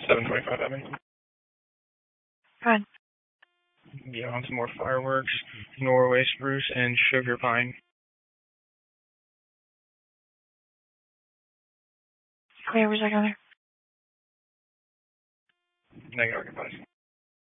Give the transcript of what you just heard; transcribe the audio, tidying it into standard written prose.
725 Evan. Fine. Beyond some more fireworks, Norway spruce, and sugar pine. Where was I going there? Negative, guys.